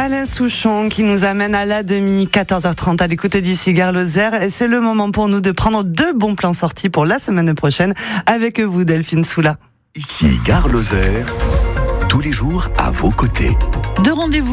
Alain Souchon qui nous amène à la demi, 14h30 à l'écoute d'ici Gare Lozère. Et c'est le moment pour nous de prendre 2 bons plans sortis pour la semaine prochaine avec vous, Delphine Soula. Ici Gare Lozère, tous les jours à vos côtés. 2 rendez-vous